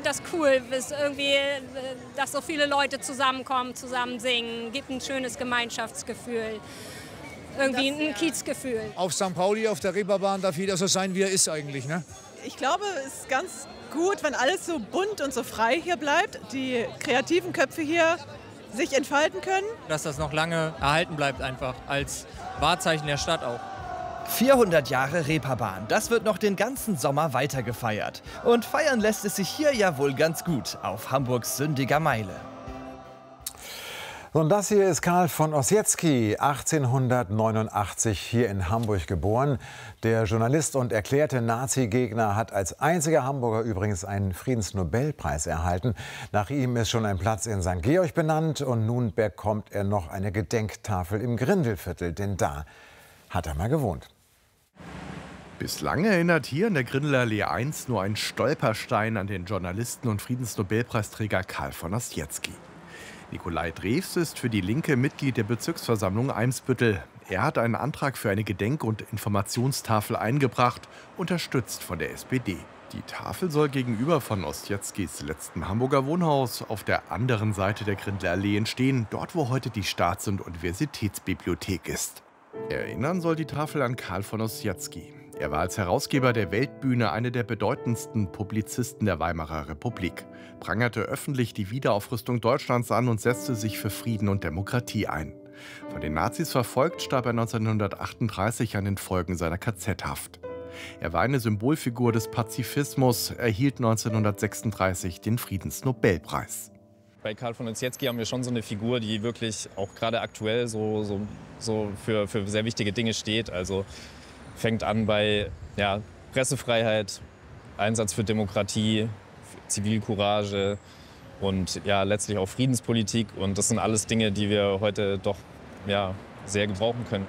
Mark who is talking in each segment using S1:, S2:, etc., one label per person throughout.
S1: finde das cool, dass so viele Leute zusammenkommen, zusammen singen, gibt ein schönes Gemeinschaftsgefühl, irgendwie ein Kiezgefühl.
S2: Auf St. Pauli, auf der Reeperbahn darf jeder so sein, wie er ist eigentlich, ne?
S3: Ich glaube, es ist ganz gut, wenn alles so bunt und so frei hier bleibt, die kreativen Köpfe hier sich entfalten können.
S4: Dass das noch lange erhalten bleibt einfach, als Wahrzeichen der Stadt auch.
S5: 400 Jahre Reeperbahn, das wird noch den ganzen Sommer weiter gefeiert. Und feiern lässt es sich hier ja wohl ganz gut, auf Hamburgs sündiger Meile.
S6: Und das hier ist Karl von Ossietzky, 1889 hier in Hamburg geboren. Der Journalist und erklärte Nazi-Gegner hat als einziger Hamburger übrigens einen Friedensnobelpreis erhalten. Nach ihm ist schon ein Platz in St. Georg benannt und nun bekommt er noch eine Gedenktafel im Grindelviertel, denn da hat er mal gewohnt.
S7: Bislang erinnert hier in der Grindelallee 1 nur ein Stolperstein an den Journalisten und Friedensnobelpreisträger Karl von Ossietzky. Nikolai Drews ist für die Linke Mitglied der Bezirksversammlung Eimsbüttel. Er hat einen Antrag für eine Gedenk- und Informationstafel eingebracht, unterstützt von der SPD. Die Tafel soll gegenüber von Ossietzkys letztem Hamburger Wohnhaus auf der anderen Seite der Grindelallee entstehen, dort wo heute die Staats- und Universitätsbibliothek ist. Erinnern soll die Tafel an Karl von Ossietzky. Er war als Herausgeber der Weltbühne einer der bedeutendsten Publizisten der Weimarer Republik, prangerte öffentlich die Wiederaufrüstung Deutschlands an und setzte sich für Frieden und Demokratie ein. Von den Nazis verfolgt, starb er 1938 an den Folgen seiner KZ-Haft. Er war eine Symbolfigur des Pazifismus, erhielt 1936 den Friedensnobelpreis.
S8: Bei Karl von Ossietzky haben wir schon so eine Figur, die wirklich auch gerade aktuell so für sehr wichtige Dinge steht. Also fängt an bei Pressefreiheit, Einsatz für Demokratie, Zivilcourage und letztlich auch Friedenspolitik. Und das sind alles Dinge, die wir heute doch sehr gebrauchen können.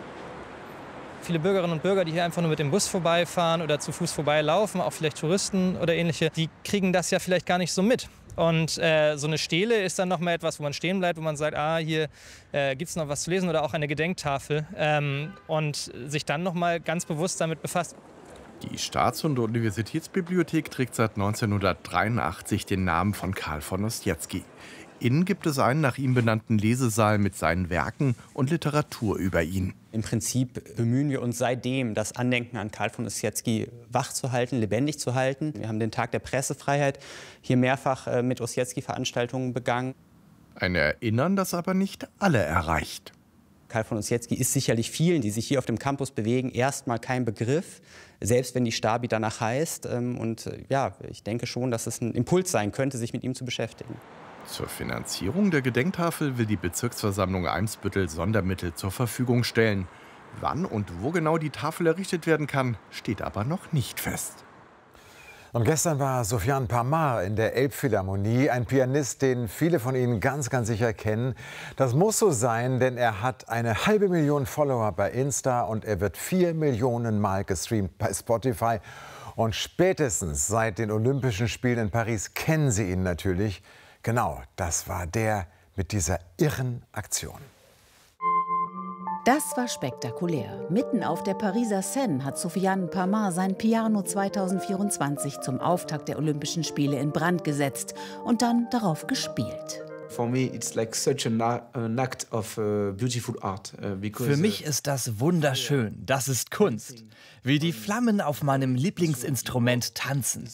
S9: Viele Bürgerinnen und Bürger, die hier einfach nur mit dem Bus vorbeifahren oder zu Fuß vorbeilaufen, auch vielleicht Touristen oder ähnliche, die kriegen das ja vielleicht gar nicht so mit. Und so eine Stele ist dann noch mal etwas, wo man stehen bleibt, wo man sagt, hier gibt es noch was zu lesen oder auch eine Gedenktafel und sich dann noch mal ganz bewusst damit befasst.
S7: Die Staats- und Universitätsbibliothek trägt seit 1983 den Namen von Karl von Ossietzky. Innen gibt es einen nach ihm benannten Lesesaal mit seinen Werken und Literatur über ihn.
S10: Im Prinzip bemühen wir uns seitdem, das Andenken an Karl von Ossietzky wach zu halten, lebendig zu halten. Wir haben den Tag der Pressefreiheit hier mehrfach mit Ossietzky-Veranstaltungen begangen.
S7: Ein Erinnern, das aber nicht alle erreicht.
S10: Karl von Ossietzky ist sicherlich vielen, die sich hier auf dem Campus bewegen, erstmal kein Begriff, selbst wenn die Stabi danach heißt. Ich denke schon, dass es ein Impuls sein könnte, sich mit ihm zu beschäftigen.
S7: Zur Finanzierung der Gedenktafel will die Bezirksversammlung Eimsbüttel Sondermittel zur Verfügung stellen. Wann und wo genau die Tafel errichtet werden kann, steht aber noch nicht fest.
S6: Und gestern war Soufiane Pamar in der Elbphilharmonie, ein Pianist, den viele von Ihnen ganz sicher kennen. Das muss so sein, denn er hat eine 500.000 Follower bei Insta und er wird 4 Millionen Mal gestreamt bei Spotify. Und spätestens seit den Olympischen Spielen in Paris kennen Sie ihn natürlich. Genau, das war der mit dieser irren Aktion.
S11: Das war spektakulär. Mitten auf der Pariser Seine hat Soufiane Pamar sein Piano 2024 zum Auftakt der Olympischen Spiele in Brand gesetzt und dann darauf gespielt.
S12: Für mich ist das wunderschön. Das ist Kunst. Wie die Flammen auf meinem Lieblingsinstrument tanzen.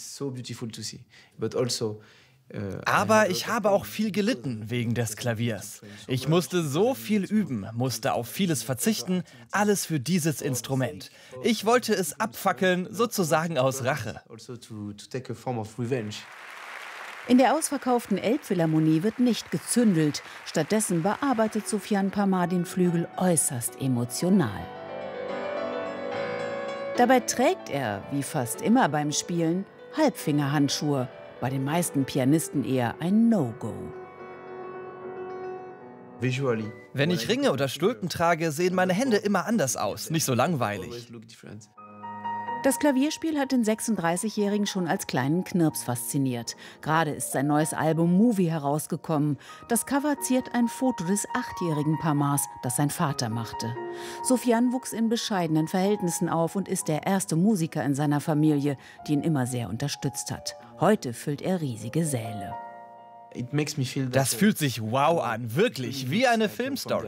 S12: Aber ich habe auch viel gelitten wegen des Klaviers. Ich musste so viel üben, musste auf vieles verzichten, alles für dieses Instrument. Ich wollte es abfackeln, sozusagen aus Rache.
S11: In der ausverkauften Elbphilharmonie wird nicht gezündelt. Stattdessen bearbeitet Soufiane Pamar den Flügel äußerst emotional. Dabei trägt er, wie fast immer beim Spielen, Halbfingerhandschuhe. Bei den meisten Pianisten eher ein No-Go.
S12: Wenn ich Ringe oder Stulpen trage, sehen meine Hände immer anders aus, nicht so langweilig.
S11: Das Klavierspiel hat den 36-Jährigen schon als kleinen Knirps fasziniert. Gerade ist sein neues Album Movie herausgekommen. Das Cover ziert ein Foto des 8-jährigen Parmars, das sein Vater machte. Sofiane wuchs in bescheidenen Verhältnissen auf und ist der erste Musiker in seiner Familie, die ihn immer sehr unterstützt hat. Heute füllt er riesige Säle.
S12: Das fühlt sich wow an, wirklich, wie eine Filmstory.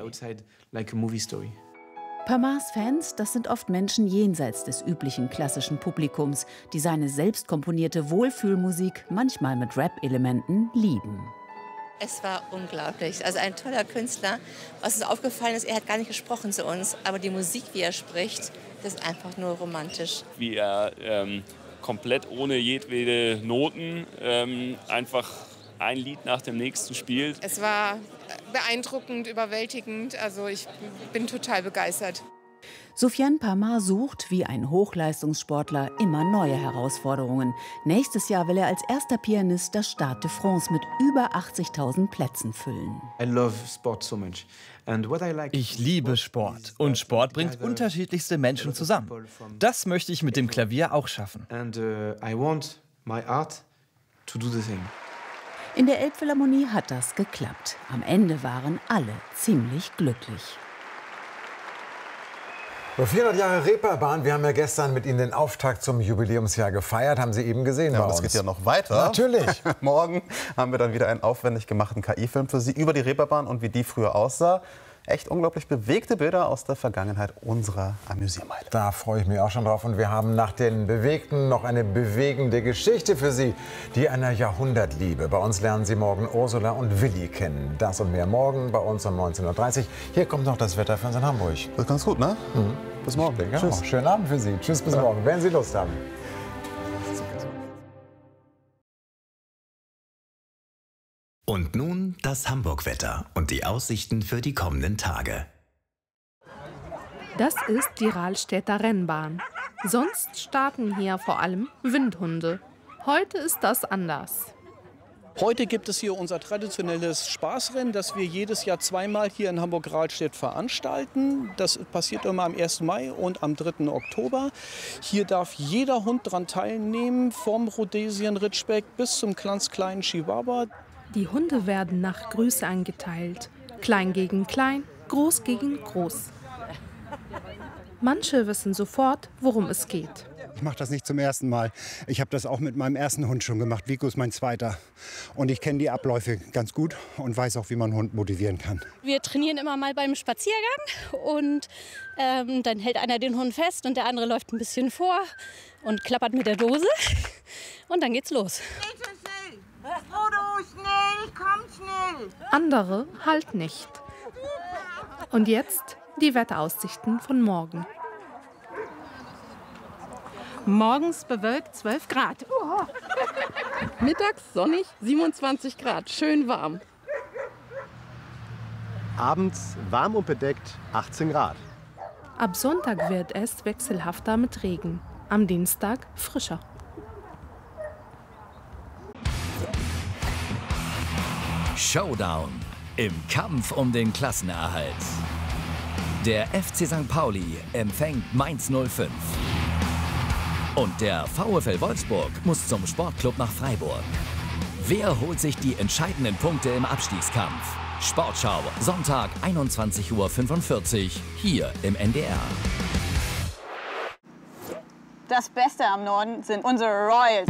S11: Parmars Fans, das sind oft Menschen jenseits des üblichen klassischen Publikums, die seine selbst komponierte Wohlfühlmusik manchmal mit Rap-Elementen lieben.
S13: Es war unglaublich. Also ein toller Künstler. Was uns aufgefallen ist, er hat gar nicht gesprochen zu uns, aber die Musik, wie er spricht, das ist einfach nur romantisch.
S14: Wie er komplett ohne jedwede Noten einfach ein Lied nach dem nächsten spielt.
S15: Es war beeindruckend, überwältigend. Also ich bin total begeistert.
S11: Sofiane Parmar sucht, wie ein Hochleistungssportler, immer neue Herausforderungen. Nächstes Jahr will er als erster Pianist das Stade de France mit über 80.000 Plätzen füllen.
S12: Ich liebe Sport. Und Sport bringt unterschiedlichste Menschen zusammen. Das möchte ich mit dem Klavier auch schaffen.
S11: In der Elbphilharmonie hat das geklappt. Am Ende waren alle ziemlich glücklich.
S6: 400 Jahre Reeperbahn. Wir haben ja gestern mit Ihnen den Auftakt zum Jubiläumsjahr gefeiert. Haben Sie eben gesehen bei uns.
S16: Das geht ja noch weiter.
S6: Natürlich.
S16: Morgen haben wir dann wieder einen aufwendig gemachten KI-Film für Sie über die Reeperbahn und wie die früher aussah. Echt unglaublich bewegte Bilder aus der Vergangenheit unserer Amüsiermeile.
S6: Da freue ich mich auch schon drauf. Und wir haben nach den Bewegten noch eine bewegende Geschichte für Sie, die einer Jahrhundertliebe. Bei uns lernen Sie morgen Ursula und Willi kennen. Das und mehr morgen bei uns um 19:30 Uhr. Hier kommt noch das Wetter für uns in Hamburg.
S16: Das ist ganz gut, ne?
S6: Mhm.
S16: Bis morgen.
S6: Tschüss. Schönen Abend für Sie. Tschüss, bis morgen, wenn Sie Lust haben.
S17: Und nun das Hamburg-Wetter und die Aussichten für die kommenden Tage.
S18: Das ist die Rahlstädter Rennbahn. Sonst starten hier vor allem Windhunde. Heute ist das anders.
S19: Heute gibt es hier unser traditionelles Spaßrennen, das wir jedes Jahr zweimal hier in Hamburg-Rahlstedt veranstalten. Das passiert immer am 1. Mai und am 3. Oktober. Hier darf jeder Hund daran teilnehmen, vom Rhodesian Ridgeback bis zum ganz kleinen Chihuahua.
S18: Die Hunde werden nach Größe eingeteilt. Klein gegen klein, groß gegen groß. Manche wissen sofort, worum es geht.
S20: Ich mache das nicht zum ersten Mal. Ich habe das auch mit meinem ersten Hund schon gemacht. Vico ist mein zweiter. Und ich kenne die Abläufe ganz gut und weiß auch, wie man einen Hund motivieren kann.
S21: Wir trainieren immer mal beim Spaziergang und dann hält einer den Hund fest und der andere läuft ein bisschen vor und klappert mit der Dose und dann geht's los.
S22: Frodo, schnell, komm schnell!
S18: Andere halt nicht. Und jetzt die Wetteraussichten von morgen.
S23: Morgens bewölkt 12 Grad. Mittags sonnig 27 Grad, schön warm.
S24: Abends warm und bedeckt 18 Grad.
S18: Ab Sonntag wird es wechselhafter mit Regen. Am Dienstag frischer.
S25: Showdown im Kampf um den Klassenerhalt. Der FC St. Pauli empfängt Mainz 05. Und der VfL Wolfsburg muss zum Sportclub nach Freiburg. Wer holt sich die entscheidenden Punkte im Abstiegskampf? Sportschau, Sonntag 21:45 Uhr, hier im NDR.
S26: Das Beste am Norden sind unsere Royals.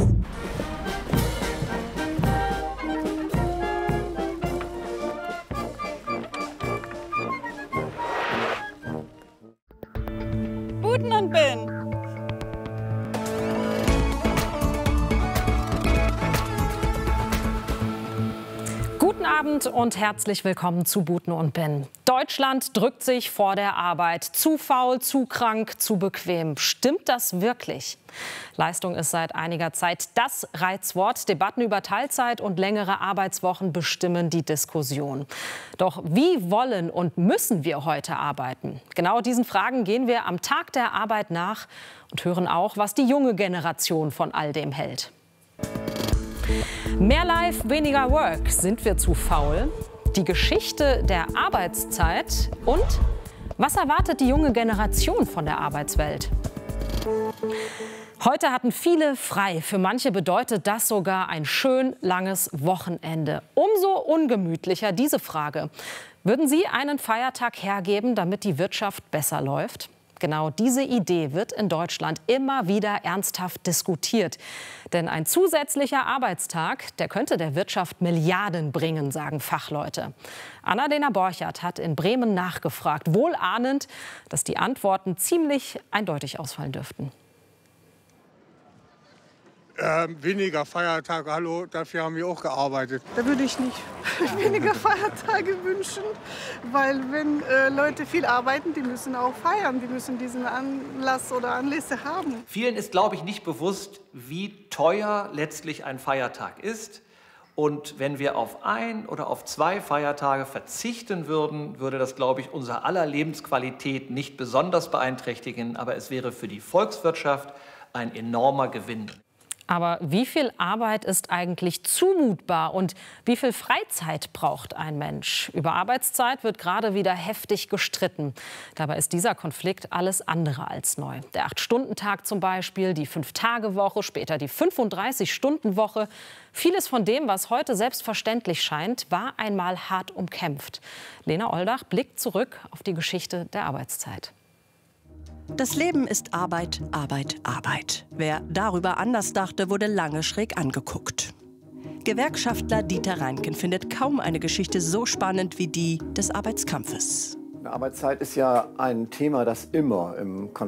S26: Buten und Bin.
S27: Guten Abend und herzlich willkommen zu Buten und Bin. Deutschland drückt sich vor der Arbeit. Zu faul, zu krank, zu bequem. Stimmt das wirklich? Leistung ist seit einiger Zeit das Reizwort. Debatten über Teilzeit und längere Arbeitswochen bestimmen die Diskussion. Doch wie wollen und müssen wir heute arbeiten? Genau diesen Fragen gehen wir am Tag der Arbeit nach und hören auch, was die junge Generation von all dem hält. Mehr Life, weniger Work. Sind wir zu faul? Die Geschichte der Arbeitszeit und was erwartet die junge Generation von der Arbeitswelt? Heute hatten viele frei. Für manche bedeutet das sogar ein schön langes Wochenende. Umso ungemütlicher diese Frage. Würden Sie einen Feiertag hergeben, damit die Wirtschaft besser läuft? Genau diese Idee wird in Deutschland immer wieder ernsthaft diskutiert. Denn ein zusätzlicher Arbeitstag, der könnte der Wirtschaft Milliarden bringen, sagen Fachleute. Annalena Borchert hat in Bremen nachgefragt, wohl ahnend, dass die Antworten ziemlich eindeutig ausfallen dürften.
S1: Weniger Feiertage, hallo, dafür haben wir auch gearbeitet.
S2: Da würde ich nicht weniger Feiertage wünschen, weil wenn Leute viel arbeiten, die müssen auch feiern, die müssen diesen Anlass oder Anlässe haben.
S3: Vielen ist, glaube ich, nicht bewusst, wie teuer letztlich ein Feiertag ist. Und wenn wir auf 1 oder auf 2 Feiertage verzichten würden, würde das, glaube ich, unser aller Lebensqualität nicht besonders beeinträchtigen. Aber es wäre für die Volkswirtschaft ein enormer Gewinn.
S27: Aber wie viel Arbeit ist eigentlich zumutbar und wie viel Freizeit braucht ein Mensch? Über Arbeitszeit wird gerade wieder heftig gestritten. Dabei ist dieser Konflikt alles andere als neu. Der 8-Stunden-Tag zum Beispiel, die 5-Tage-Woche, später die 35-Stunden-Woche. Vieles von dem, was heute selbstverständlich scheint, war einmal hart umkämpft. Lena Oldach blickt zurück auf die Geschichte der Arbeitszeit.
S4: Das Leben ist Arbeit, Arbeit, Arbeit. Wer darüber anders dachte, wurde lange schräg angeguckt. Gewerkschaftler Dieter Reinken findet kaum eine Geschichte so spannend wie die des Arbeitskampfes.
S5: Arbeitszeit ist ja ein Thema, das immer im Konflikt